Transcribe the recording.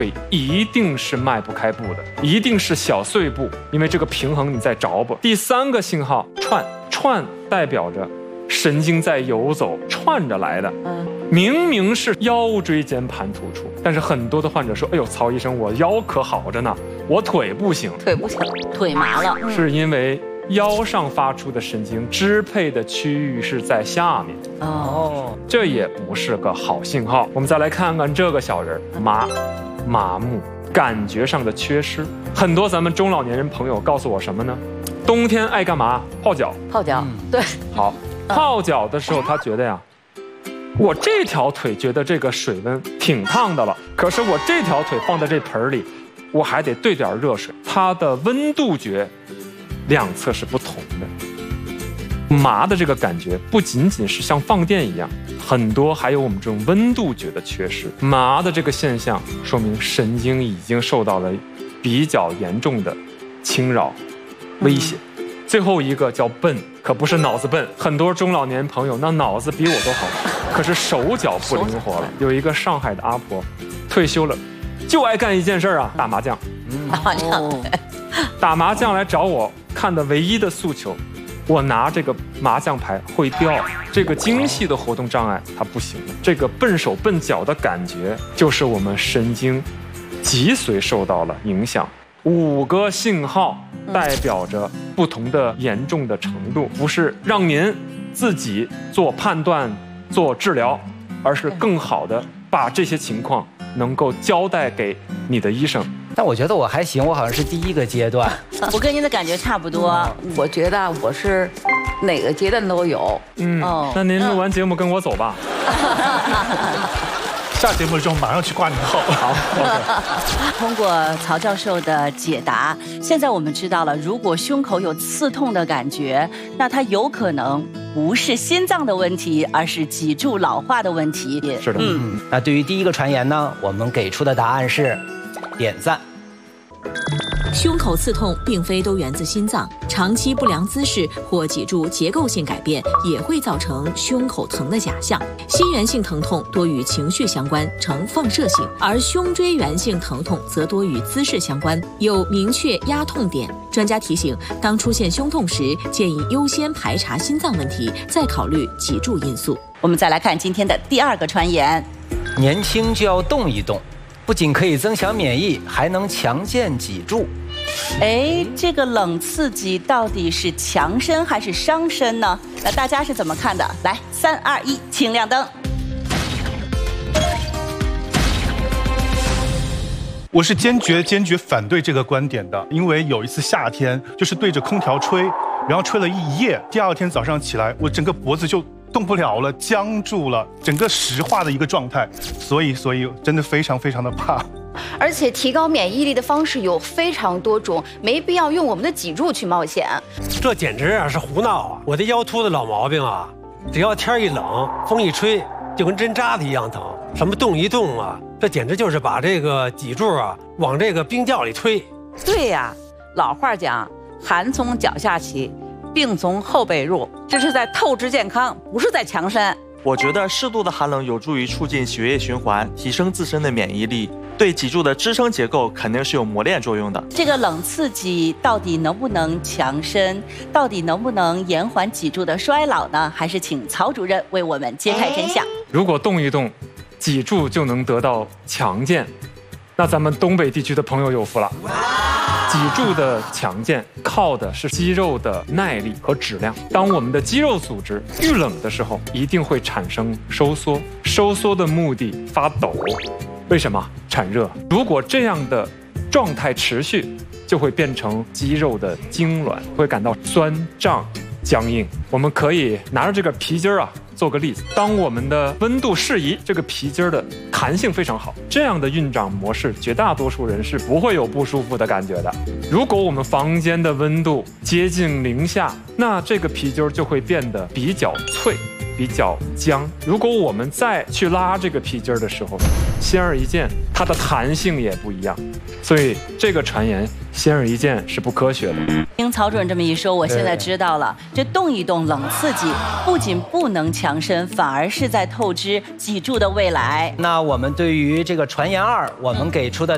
腿一定是迈不开步的，一定是小碎步，因为这个平衡你在找补。第3个信号串代表着神经在游走，串着来的。明明是腰椎间盘突出，但是很多的患者说：“哎呦，曹医生，我腰可好着呢，我腿不行。” 腿不行，腿麻了， 是因为腰上发出的神经支配的区域是在下面。这也不是个好信号。我们再来看看这个小人，麻木，感觉上的缺失。很多咱们中老年人朋友告诉我什么呢？冬天爱干嘛？泡脚。 对， 好，泡脚的时候他觉得呀，我这条腿觉得这个水温挺烫的了，可是我这条腿放在这盆里，我还得兑点热水，它的温度觉两侧是不同的。麻的这个感觉不仅仅是像放电一样，很多还有我们这种温度觉的缺失。麻的这个现象说明神经已经受到了比较严重的侵扰威胁。最后一个叫笨，可不是脑子笨。很多中老年朋友那脑子比我都好，可是手脚不灵活了。有一个上海的阿婆，退休了，就爱干一件事啊，打麻将。打麻将来找我看的唯一的诉求，我拿这个麻将牌会掉，这个精细的活动障碍它不行了。这个笨手笨脚的感觉，就是我们神经脊髓受到了影响。5个信号代表着不同的严重的程度，不是让您自己做判断、做治疗，而是更好的把这些情况能够交代给你的医生。 但我觉得我还行，我好像是第1个阶段。 我跟您的感觉差不多。我觉得我是哪个阶段都有。 那您录完节目跟我走吧。 下节目的时候马上去挂年号。 好。 通过曹教授的解答，现在我们知道了，如果胸口有刺痛的感觉，那它有可能不是心脏的问题，而是脊柱老化的问题。 是的。 那对于第1个传言呢，我们给出的答案是点赞。 胸口刺痛并非都源自心脏，长期不良姿势或脊柱结构性改变也会造成胸口疼的假象。心源性疼痛多与情绪相关，呈放射性，而胸椎源性疼痛则多与姿势相关，有明确压痛点。专家提醒，当出现胸痛时，建议优先排查心脏问题，再考虑脊柱因素。 我们再来看今天的第2个传言： 年轻就要动一动，不仅可以增强免疫，还能强健脊柱。 这个冷刺激到底是强身还是伤身呢？那大家是怎么看的？来，3、2、1，请亮灯。 我是坚决反对这个观点的，因为有一次夏天就是对着空调吹，然后吹了一夜，第2天早上起来，我整个脖子就动不了了，僵住了，整个石化的一个状态，所以真的非常的怕。 而且提高免疫力的方式有非常多种，没必要用我们的脊柱去冒险。 这简直是胡闹啊！我的腰突的老毛病啊，只要天一冷，风一吹，就跟针扎的一样疼。什么动一动啊，这简直就是把这个脊柱啊往这个冰窖里推。 对呀，老话讲，寒从脚下起，病从后背入，这是在透支健康，不是在强身。 我觉得适度的寒冷有助于促进血液循环，提升自身的免疫力，对脊柱的支撑结构肯定是有磨练作用的。 这个冷刺激到底能不能强身，到底能不能延缓脊柱的衰老呢？还是请曹主任为我们揭开真相。 如果动一动，脊柱就能得到强健，那咱们东北地区的朋友有福了。脊柱的强健靠的是肌肉的耐力和质量。当我们的肌肉组织遇冷的时候，一定会产生收缩，收缩的目的发抖，为什么？产热。如果这样的状态持续，就会变成肌肉的痉挛，会感到酸胀僵硬。我们可以拿着这个皮筋做个例子，当我们的温度适宜，这个皮筋的弹性非常好，这样的运掌模式，绝大多数人是不会有不舒服的感觉的。如果我们房间的温度接近0下，那这个皮筋就会变得比较脆，比较僵。如果我们再去拉这个皮筋的时候，显而易见，它的弹性也不一样。所以这个传言显而易见是不科学的。 听曹主任这么一说，我现在知道了，这动一动冷刺激不仅不能强身，反而是在透支脊柱的未来。 那我们对于这个传言2，我们给出的